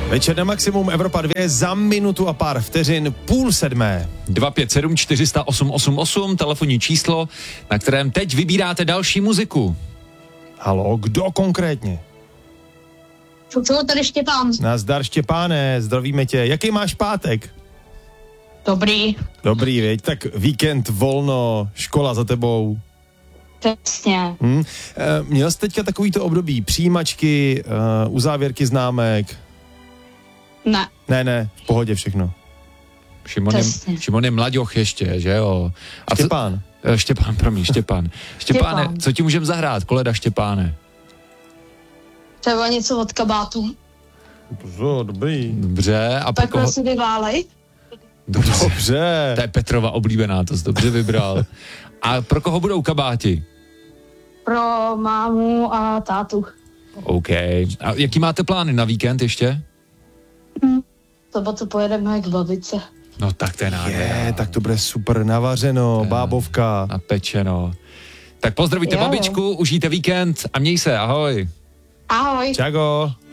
Večer na maximum, Evropa 2 za minutu a pár vteřin, 6:30. 257 408 88, telefonní číslo, na kterém teď vybíráte další muziku. Halo, kdo konkrétně? Čau, tady Štěpán. Nazdar Štěpáne, zdravíme tě. Jaký máš pátek? Dobrý. Dobrý, veď, tak víkend, volno, škola za tebou. Přesně. Měl jsi teďka takovýto období přijímačky, uzávěrky známek? Ne, v pohodě všechno. Šimon je mlaďoch ještě, že jo? A Štěpán. Štěpán. Štěpáne, co ti můžeme zahrát, koleda Štěpáne? Třeba něco od kabátu. Dobrý. Dobře. A pro koho? Si vyválej. Dobře. To je Petrova oblíbená, to jsi dobře vybral. A pro koho budou kabáti? Pro mámu a tátu. OK. A jaký máte plány na víkend Sobotu pojedeme k babičce. No tak to je nádhera. Tak to bude super navařeno, bábovka. Napečeno. Tak pozdravíte babičku, užijte víkend a měj se, ahoj. Ahoj. Čago.